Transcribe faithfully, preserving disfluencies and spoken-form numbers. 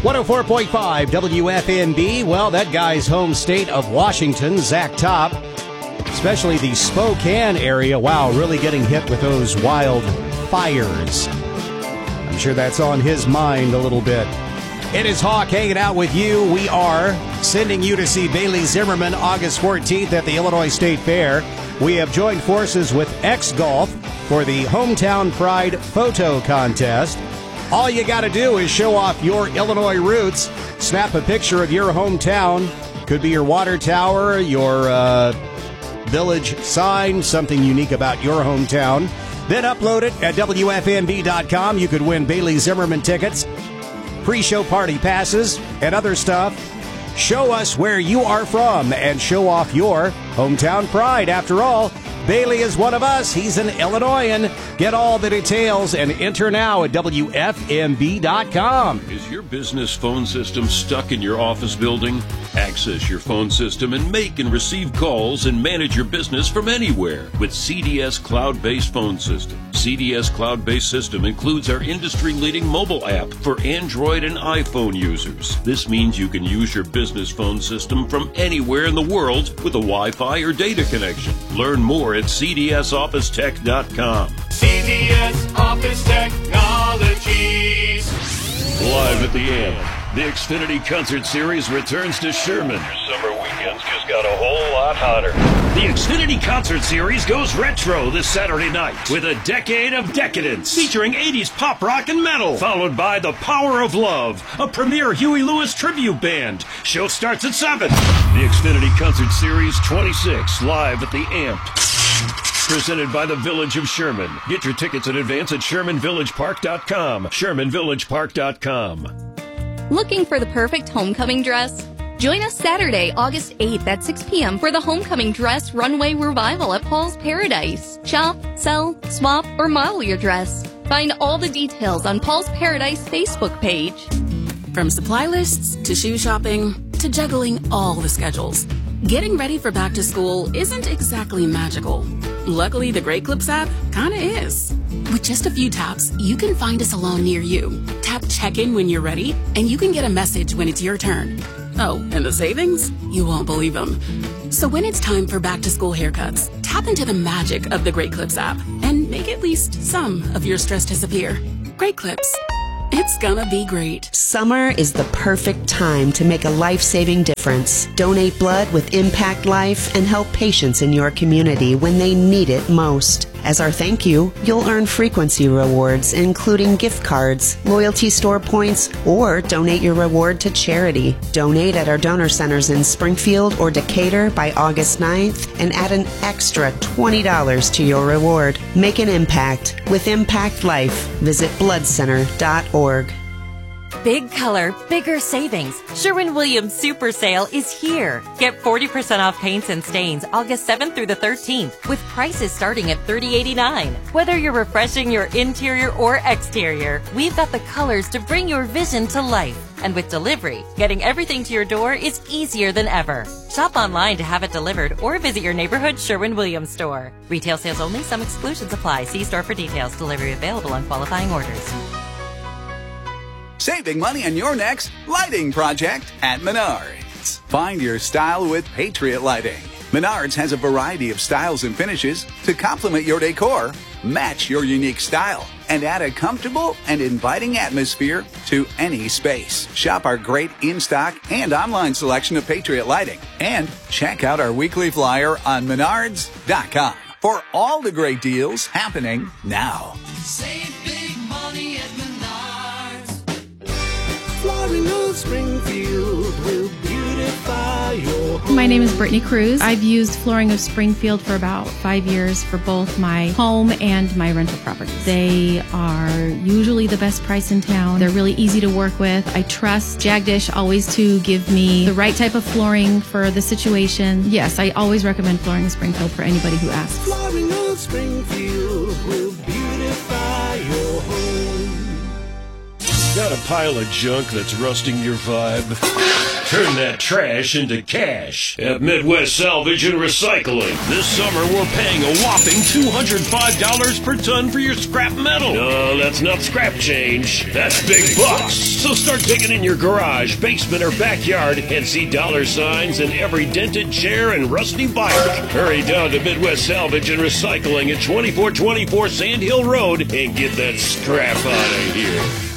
one oh four point five W F M B. Well, that guy's home state of Washington, Zach Top, especially the Spokane area. Wow, really getting hit with those wild fires. I'm sure that's on his mind a little bit. It is Hawk hanging out with you. We are sending you to see Bailey Zimmerman August fourteenth at the Illinois State Fair. We have joined forces with X Golf for the Hometown Pride Photo Contest. All you got to do is show off your Illinois roots. Snap a picture of your hometown. Could be your water tower, your uh, village sign, something unique about your hometown. Then upload it at W F M B dot com. You could win Bailey Zimmerman tickets, pre-show party passes, and other stuff. Show us where you are from and show off your hometown pride. After all, Bailey is one of us. He's an Illinoisan. Get all the details and enter now at W F M B dot com. Is your business phone system stuck in your office building? Access your phone system and make and receive calls and manage your business from anywhere with C D S Cloud-Based Phone System. C D S Cloud-Based System includes our industry-leading mobile app for Android and iPhone users. This means you can use your business phone system from anywhere in the world with a Wi-Fi or data connection. Learn more at C D S Office Tech dot com. C D S Office Technologies. Live at the Amp, the Xfinity Concert Series returns to Sherman. Your summer weekends just got a whole lot hotter. The Xfinity Concert Series goes retro this Saturday night with a decade of decadence featuring eighties pop, rock, and metal, followed by The Power of Love, a premier Huey Lewis tribute band. Show starts at seven. The Xfinity Concert Series twenty-six, live at the Amp. Presented by the Village of Sherman. Get your tickets in advance at Sherman Village Park dot com. Sherman Village Park dot com. Looking for the perfect homecoming dress? Join us Saturday, August eighth at six p.m. for the Homecoming Dress Runway Revival at Paul's Paradise. Shop, sell, swap, or model your dress. Find all the details on Paul's Paradise Facebook page. From supply lists to shoe shopping to juggling all the schedules, getting ready for back to school isn't exactly magical. Luckily, the Great Clips app kinda is. With just a few taps, you can find a salon near you. Tap check-in when you're ready, and you can get a message when it's your turn. Oh, and the savings? You won't believe them. So when it's time for back-to-school haircuts, tap into the magic of the Great Clips app and make at least some of your stress disappear. Great Clips. It's gonna be great. Summer is the perfect time to make a life-saving difference. Donate blood with Impact Life and help patients in your community when they need it most. As our thank you, you'll earn frequency rewards, including gift cards, loyalty store points, or donate your reward to charity. Donate at our donor centers in Springfield or Decatur by August ninth and add an extra twenty dollars to your reward. Make an impact with Impact Life. Visit blood center dot org. Big color, bigger savings. Sherwin-Williams Super Sale is here. Get forty percent off paints and stains August seventh through the thirteenth with prices starting at thirty eighty-nine. Whether you're refreshing your interior or exterior, we've got the colors to bring your vision to life. And with delivery, getting everything to your door is easier than ever. Shop online to have it delivered or visit your neighborhood Sherwin-Williams store. Retail sales only. Some exclusions apply. See store for details. Delivery available on qualifying orders. Saving money on your next lighting project at Menards. Find your style with Patriot Lighting. Menards has a variety of styles and finishes to complement your decor, match your unique style, and add a comfortable and inviting atmosphere to any space. Shop our great in-stock and online selection of Patriot Lighting. And check out our weekly flyer on menards dot com for all the great deals happening now. Save big money at Menards. Flooring of Springfield will beautify your home. My name is Brittany Cruz. I've used Flooring of Springfield for about five years for both my home and my rental properties. They are usually the best price in town. They're really easy to work with. I trust Jagdish always to give me the right type of flooring for the situation. Yes, I always recommend Flooring of Springfield for anybody who asks. Flooring of Springfield will beautify your home. Got a pile of junk that's rusting your vibe? Turn that trash into cash at Midwest Salvage and Recycling. This summer, we're paying a whopping two hundred five dollars per ton for your scrap metal. No, that's not scrap change. That's big bucks. So start digging in your garage, basement, or backyard and see dollar signs in every dented chair and rusty bike. Hurry down to Midwest Salvage and Recycling at twenty-four twenty-four Sand Hill Road and get that scrap out of here.